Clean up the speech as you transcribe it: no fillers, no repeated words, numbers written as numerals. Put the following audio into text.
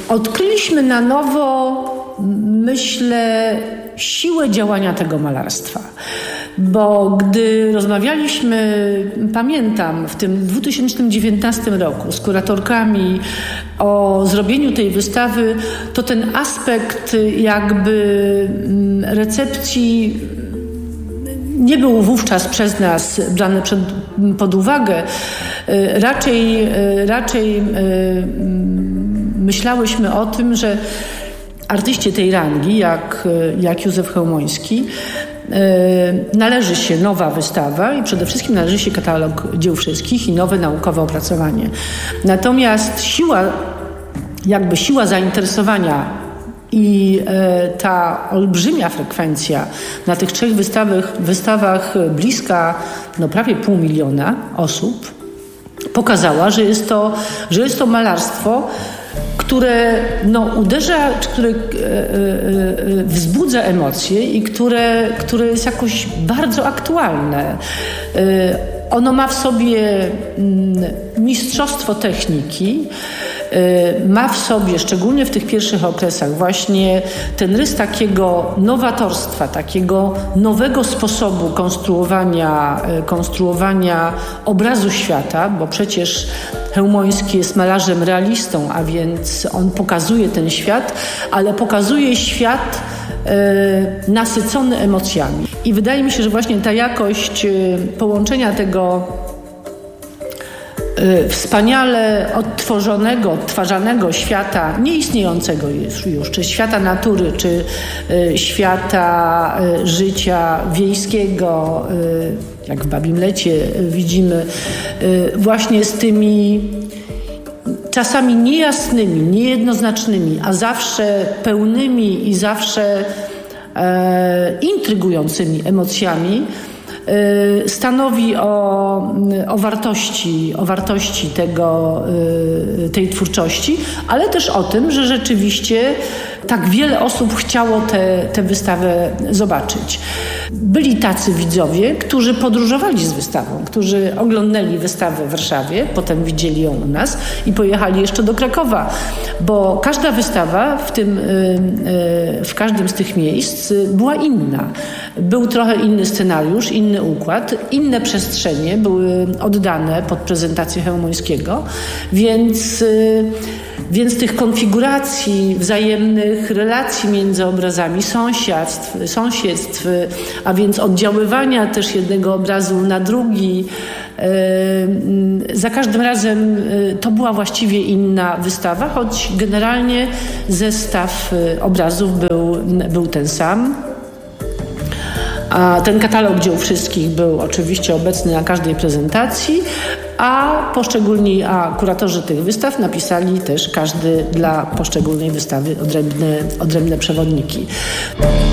odkryliśmy na nowo, myślę, siłę działania tego malarstwa. Bo gdy rozmawialiśmy, pamiętam, w tym 2019 roku z kuratorkami o zrobieniu tej wystawy, to ten aspekt jakby recepcji nie był wówczas przez nas brany pod uwagę. Raczej myślałyśmy o tym, że artyście tej rangi, jak Józef Chełmoński, należy się nowa wystawa i przede wszystkim należy się katalog dzieł wszystkich i nowe naukowe opracowanie. Natomiast siła zainteresowania i ta olbrzymia frekwencja na tych 3 wystawach bliska prawie 500 000 osób pokazała, że jest to malarstwo, które uderza, które wzbudza emocje i które jest jakoś bardzo aktualne. Ono ma w sobie mistrzostwo techniki, ma w sobie, szczególnie w tych pierwszych okresach, właśnie ten rys takiego nowatorstwa, takiego nowego sposobu konstruowania obrazu świata, bo przecież Chełmoński jest malarzem realistą, a więc on pokazuje ten świat, ale pokazuje świat nasycony emocjami. I wydaje mi się, że właśnie ta jakość połączenia tego wspaniale odtwarzanego świata, nieistniejącego już, czy świata natury, czy świata życia wiejskiego, jak w Babim Lecie widzimy, właśnie z tymi czasami niejasnymi, niejednoznacznymi, a zawsze pełnymi i zawsze intrygującymi emocjami, stanowi o wartości tej twórczości, ale też o tym, że rzeczywiście tak wiele osób chciało tę wystawę zobaczyć. Byli tacy widzowie, którzy podróżowali z wystawą, którzy oglądali wystawę w Warszawie, potem widzieli ją u nas i pojechali jeszcze do Krakowa, bo każda wystawa w każdym z tych miejsc była inna. Był trochę inny scenariusz, inny układ, inne przestrzenie były oddane pod prezentację Chełmońskiego, więc tych konfiguracji wzajemnych relacji między obrazami, sąsiedztw, a więc oddziaływania też jednego obrazu na drugi. Za każdym razem to była właściwie inna wystawa, choć generalnie zestaw obrazów był ten sam. A ten katalog dzieł wszystkich był oczywiście obecny na każdej prezentacji, a kuratorzy tych wystaw napisali też każdy dla poszczególnej wystawy odrębne przewodniki.